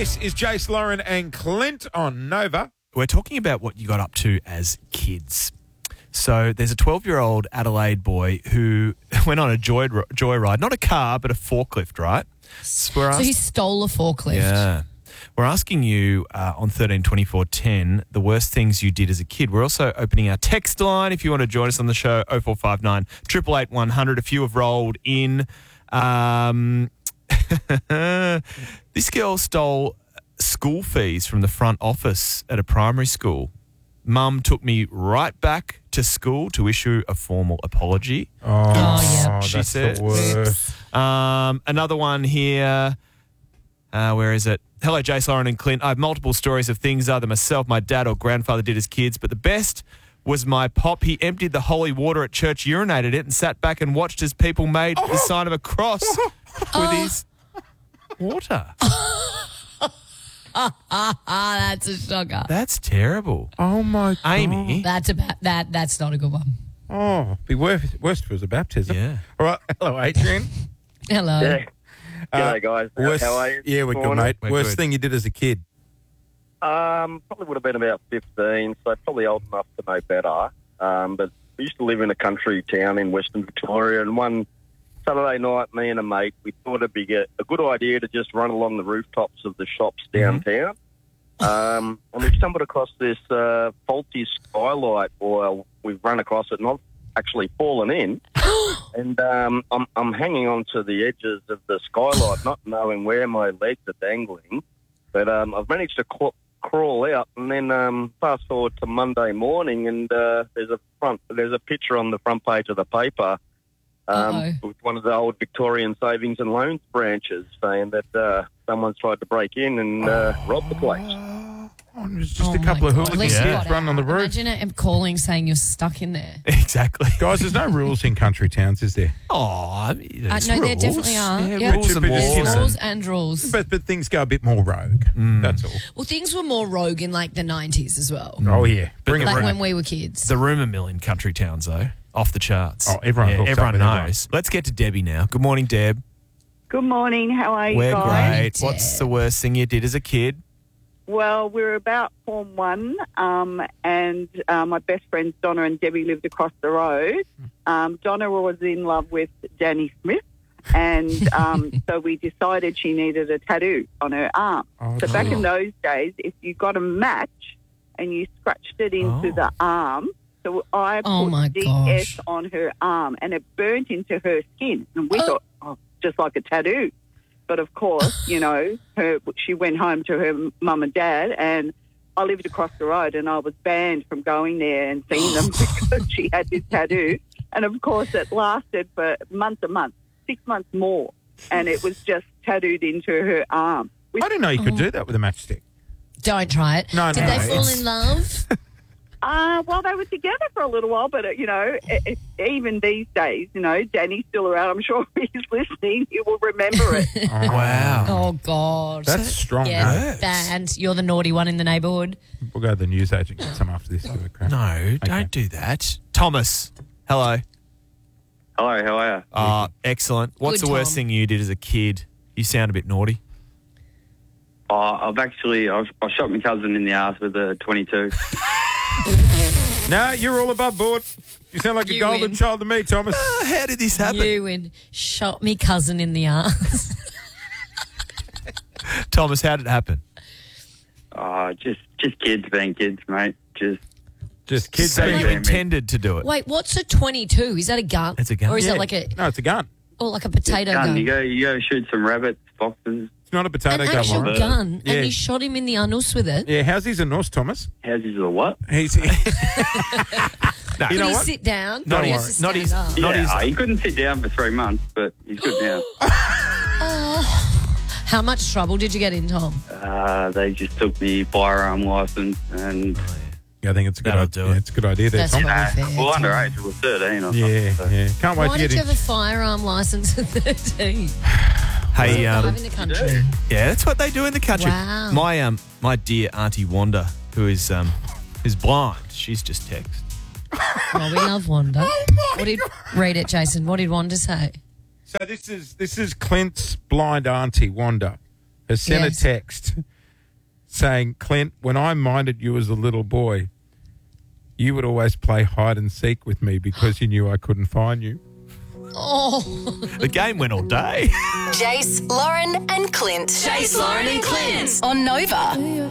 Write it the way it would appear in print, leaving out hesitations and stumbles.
This is Jace, Lauren and Clint on Nova. We're talking about what you got up to as kids. So there's a 12-year-old Adelaide boy who went on a joyride, not a car, but a forklift, right? So he stole a forklift. Yeah. We're asking you on 132410 the worst things you did as a kid. We're also opening our text line if you want to join us on the show, 0459 888 100. A few have rolled in. This girl stole school fees from the front office at a primary school. Mum took me right back to school to issue a formal apology. yeah. She That's said. the worst. Another one here. Where is it? Hello, Jace, Lauren and Clint. I have multiple stories of things either myself, my dad or grandfather did as kids, but the best was my pop. He emptied the holy water at church, urinated it, and sat back and watched as people made the sign of a cross with his water. That's a shocker. That's terrible. Oh, my God. Amy. That's not a good one. Oh, be worse if it was a baptism. Yeah. All right. Hello, Adrian. Hello. Yeah. G'day, guys. How are you? Yeah, we're good, mate. We're Worst good. thing you did as a kid? Probably would have been about 15, so probably old enough to know better. But we used to live in a country town in Western Victoria, and one Saturday night, me and a mate, we thought it'd be a good idea to just run along the rooftops of the shops downtown. And we stumbled across this faulty skylight, or we've run across it, not actually fallen in. And I'm hanging on to the edges of the skylight, not knowing where my legs are dangling. But I've managed to crawl out, and then fast forward to Monday morning, and there's a picture on the front page of the paper with one of the old Victorian Savings and Loans branches saying that someone's tried to break in and rob the place. Oh, there's just Oh a couple of my God. At hooligans least you kids got running on the out. roof. Imagine it calling saying you're stuck in there. Exactly. Guys, there's no rules in country towns, is there? Oh, there's No, there rules. definitely are. Yeah, Yep. rules and But just, laws. you know, Rules and rules. But things go a bit more rogue. That's all. Well, things were more rogue in like the 90s as well. Oh, yeah. Bring it Like back. when we were kids. The rumour mill in country towns, though, off the charts. Oh, everyone hooks up everyone with knows. everyone. Let's get to Debbie now. Good morning, Deb. Good morning. How are you We're guys? great. Deb. What's the worst thing you did as a kid? Well, we were about Form 1, and my best friends Donna and Debbie lived across the road. Donna was in love with Danny Smith, and so we decided she needed a tattoo on her arm. Oh, So back in those days, if you got a match and you scratched it into the arm, so I Oh, my put gosh. DS on her arm, and it burnt into her skin. And we thought, just like a tattoo. But of course, you know, she went home to her mum and dad, and I lived across the road, and I was banned from going there and seeing them because she had this tattoo. And of course, it lasted for months and months, 6 months more, and it was just tattooed into her arm. I didn't know you could do that with a matchstick. Don't try it. No, Did no, they fall it's- in love? Well, they were together for a little while, but, you know, even these days, you know, Danny's still around. I'm sure if he's listening, he will remember it. Wow. Oh, God. That's strong. Yeah, mate. banned. You're the naughty one in the neighbourhood. We'll go to the newsagent and get some after this. No, don't do that. Thomas, hello. Hello, how are you? Excellent. What's Good, the worst Tom. thing you did as a kid? You sound a bit naughty. I've shot my cousin in the ass with a 22. No, you're all above board. You sound like a You golden win. child to me, Thomas. How did this happen? You and shot me cousin in the ass. Thomas, how did it happen? Just kids being kids, mate. Just kids So being you like- intended to do it. Wait, what's a 22? Is that a gun? It's a gun. Or is Yeah. that like a No, it's a gun. potato gun? You go shoot some rabbits, foxes. It's not a potato An gun. actual Lauren. gun, Yeah. and you shot him in the anus with it. Yeah, how's his anus, Thomas? How's his or what? He's No, You Can know he what? sit down? Not Or he his- has to not stand his- up? Not Yeah, his- he couldn't sit down for 3 months, but he's good now. How much trouble did you get in, Tom? They just took me firearm license and Yeah, I think it's a good That'll idea. do it. It's a good idea there, That's Tom. probably fair. well, Tom. underage, it was 13 or Yeah, something. so- yeah. Can't wait Why to did get you in. have a firearm license at 13? Hey, Drive in the country. yeah, that's what they do in the country. Wow. My dear Auntie Wanda, who is blind, she's just text. Well, we love Wanda. Read it, Jason. What did Wanda say? So this is Clint's blind auntie, Wanda, has sent Yes. a text saying, Clint, when I minded you as a little boy, you would always play hide and seek with me because you knew I couldn't find you. Oh. The game went all day. Jace, Lauren and Clint. Jace, Lauren and Clint on Nova.